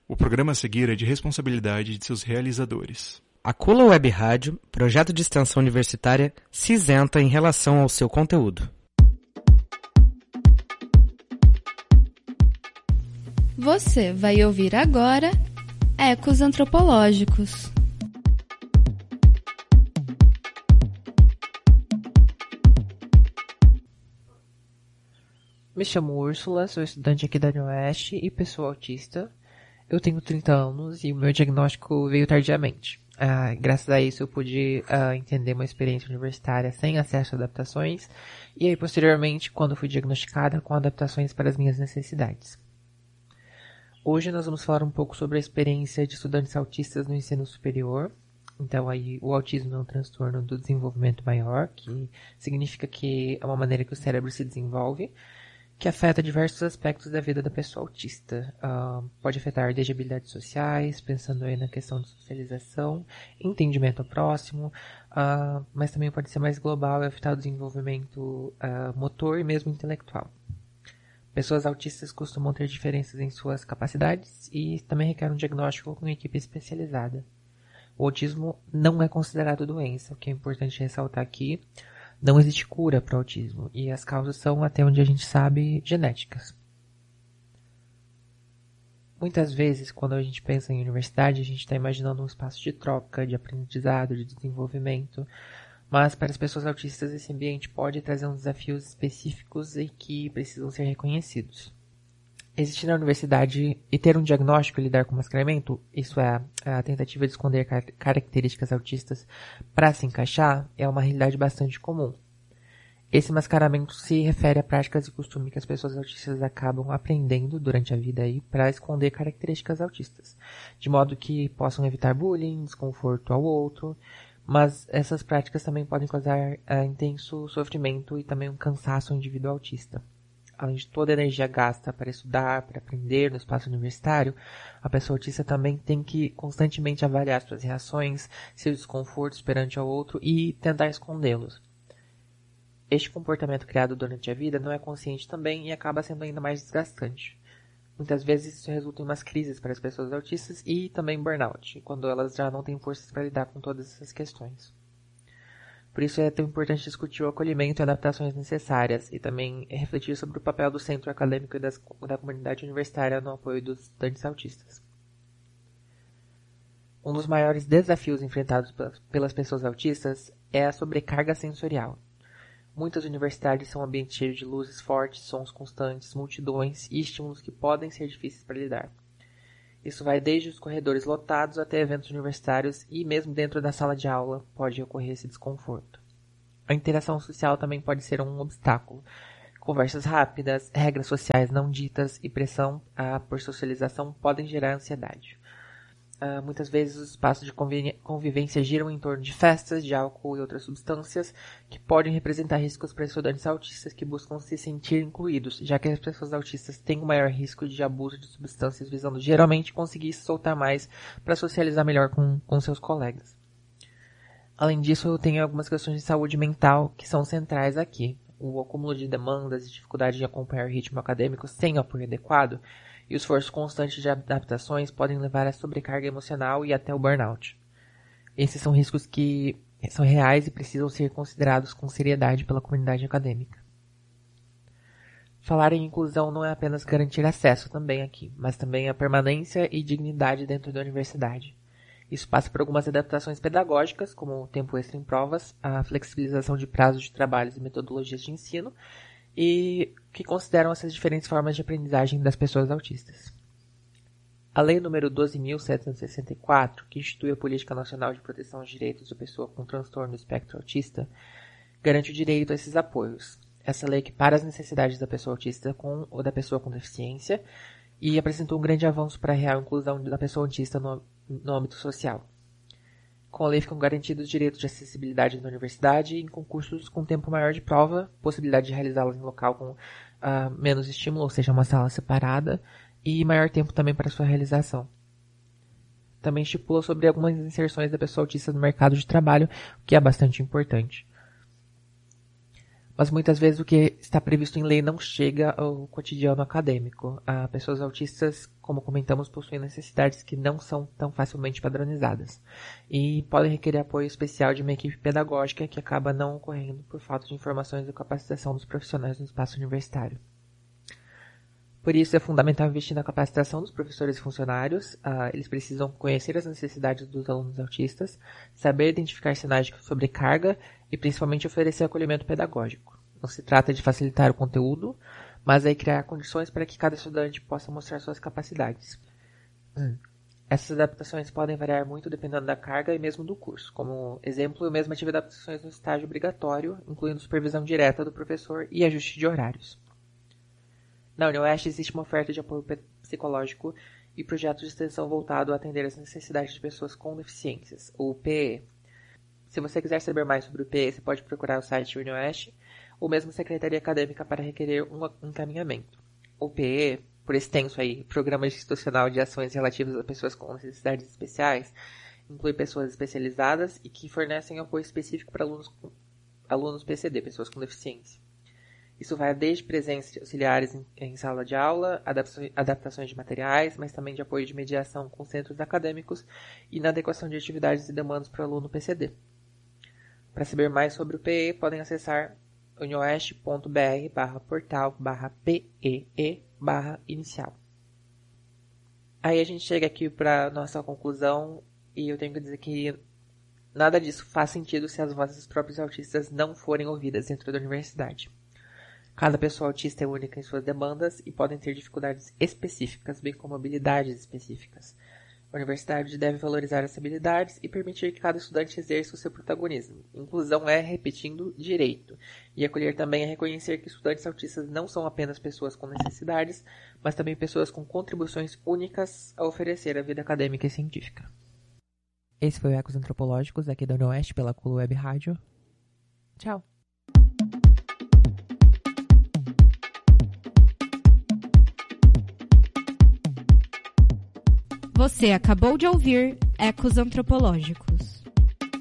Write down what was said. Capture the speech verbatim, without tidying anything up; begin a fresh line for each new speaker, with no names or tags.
O programa a seguir é de responsabilidade de seus realizadores.
A Cula Web Rádio, projeto de extensão universitária, se isenta em relação ao seu conteúdo.
Você vai ouvir agora Ecos Antropológicos.
Me chamo Úrsula, sou estudante aqui da UniOeste e pessoa autista. Eu tenho trinta anos e o meu diagnóstico veio tardiamente. Ah, graças a isso eu pude ah, entender uma experiência universitária sem acesso a adaptações e aí posteriormente quando fui diagnosticada com adaptações para as minhas necessidades. Hoje nós vamos falar um pouco sobre a experiência de estudantes autistas no ensino superior. Então aí o autismo é um transtorno do desenvolvimento maior, que significa que é uma maneira que o cérebro se desenvolve, que afeta diversos aspectos da vida da pessoa autista. Uh, pode afetar desde habilidades sociais, pensando aí na questão de socialização, entendimento ao próximo, uh, mas também pode ser mais global e afetar o desenvolvimento uh, motor e mesmo intelectual. Pessoas autistas costumam ter diferenças em suas capacidades e também requerem um diagnóstico com uma equipe especializada. O autismo não é considerado doença, o que é importante ressaltar aqui. Não existe cura para o autismo e as causas são, até onde a gente sabe, genéticas. Muitas vezes, quando a gente pensa em universidade, a gente está imaginando um espaço de troca, de aprendizado, de desenvolvimento, mas para as pessoas autistas esse ambiente pode trazer uns desafios específicos e que precisam ser reconhecidos. Existir na universidade e ter um diagnóstico e lidar com mascaramento, isso é, a tentativa de esconder car- características autistas para se encaixar, é uma realidade bastante comum. Esse mascaramento se refere a práticas e costumes que as pessoas autistas acabam aprendendo durante a vida para esconder características autistas, de modo que possam evitar bullying, desconforto ao outro, mas essas práticas também podem causar uh, intenso sofrimento e também um cansaço ao indivíduo autista. Além de toda a energia gasta para estudar, para aprender no espaço universitário, a pessoa autista também tem que constantemente avaliar suas reações, seus desconfortos perante ao outro e tentar escondê-los. Este comportamento criado durante a vida não é consciente também e acaba sendo ainda mais desgastante. Muitas vezes isso resulta em umas crises para as pessoas autistas e também burnout, quando elas já não têm forças para lidar com todas essas questões. Por isso é tão importante discutir o acolhimento e adaptações necessárias e também refletir sobre o papel do centro acadêmico e das, da comunidade universitária no apoio dos estudantes autistas. Um dos maiores desafios enfrentados pelas pessoas autistas é a sobrecarga sensorial. Muitas universidades são ambientes cheios de luzes fortes, sons constantes, multidões e estímulos que podem ser difíceis para lidar. Isso vai desde os corredores lotados até eventos universitários e mesmo dentro da sala de aula pode ocorrer esse desconforto. A interação social também pode ser um obstáculo. Conversas rápidas, regras sociais não ditas e pressão ah, por socialização podem gerar ansiedade. Ah, muitas vezes os espaços de convivência giram em torno de festas, de álcool e outras substâncias que podem representar riscos para estudantes autistas que buscam se sentir incluídos, já que as pessoas autistas têm um maior risco de abuso de substâncias, visando geralmente conseguir se soltar mais para socializar melhor com, com seus colegas. Além disso, eu tenho algumas questões de saúde mental que são centrais aqui. O acúmulo de demandas e dificuldade de acompanhar o ritmo acadêmico sem apoio adequado e o esforço constante de adaptações podem levar à sobrecarga emocional e até o burnout. Esses são riscos que são reais e precisam ser considerados com seriedade pela comunidade acadêmica. Falar em inclusão não é apenas garantir acesso também aqui, mas também a permanência e dignidade dentro da universidade. Isso passa por algumas adaptações pedagógicas, como o tempo extra em provas, a flexibilização de prazos de trabalhos e metodologias de ensino, e que consideram essas diferentes formas de aprendizagem das pessoas autistas. A Lei número doze mil setecentos e sessenta e quatro, que institui a Política Nacional de Proteção aos Direitos da Pessoa com Transtorno do Espectro Autista, garante o direito a esses apoios. Essa lei equipara as necessidades da pessoa autista com ou da pessoa com deficiência e apresentou um grande avanço para a real inclusão da pessoa autista no, no âmbito social. Com a lei ficam garantidos os direitos de acessibilidade na universidade e em concursos com tempo maior de prova, possibilidade de realizá-los em local com uh, menos estímulo, ou seja, uma sala separada, e maior tempo também para sua realização. Também estipula sobre algumas inserções da pessoa autista no mercado de trabalho, o que é bastante importante. Mas muitas vezes o que está previsto em lei não chega ao cotidiano acadêmico. As pessoas autistas, como comentamos, possuem necessidades que não são tão facilmente padronizadas e podem requerer apoio especial de uma equipe pedagógica que acaba não ocorrendo por falta de informações e capacitação dos profissionais no espaço universitário. Por isso é fundamental investir na capacitação dos professores e funcionários. Uh, eles precisam conhecer as necessidades dos alunos autistas, saber identificar sinais de sobrecarga e principalmente oferecer acolhimento pedagógico. Não se trata de facilitar o conteúdo, mas é criar condições para que cada estudante possa mostrar suas capacidades. Hum. Essas adaptações podem variar muito dependendo da carga e mesmo do curso. Como exemplo, eu mesmo tive adaptações no estágio obrigatório, incluindo supervisão direta do professor e ajuste de horários. Na UniOeste existe uma oferta de apoio psicológico e projeto de extensão voltado a atender as necessidades de pessoas com deficiências, o P E. Se você quiser saber mais sobre o P E, você pode procurar o site UniOeste ou mesmo Secretaria Acadêmica para requerer um encaminhamento. O P E, por extenso aí, Programa Institucional de Ações Relativas a Pessoas com Necessidades Especiais, inclui pessoas especializadas e que fornecem apoio específico para alunos, alunos P C D, pessoas com deficiência. Isso vai desde presença auxiliares em, em sala de aula, adaptações de materiais, mas também de apoio de mediação com centros acadêmicos e na adequação de atividades e demandas para o aluno P C D. Para saber mais sobre o P E, podem acessar unioeste.br barra portal barra PEE barra inicial. Aí a gente chega aqui para nossa conclusão e eu tenho que dizer que nada disso faz sentido se as vozes dos próprios autistas não forem ouvidas dentro da universidade. Cada pessoa autista é única em suas demandas e podem ter dificuldades específicas, bem como habilidades específicas. A universidade deve valorizar essas habilidades e permitir que cada estudante exerça o seu protagonismo. Inclusão é, repetindo, direito. E acolher também é reconhecer que estudantes autistas não são apenas pessoas com necessidades, mas também pessoas com contribuições únicas a oferecer à vida acadêmica e científica. Esse foi o Ecos Antropológicos, aqui da UniOeste, pela Culo Web Rádio. Tchau!
Você acabou de ouvir Ecos Antropológicos.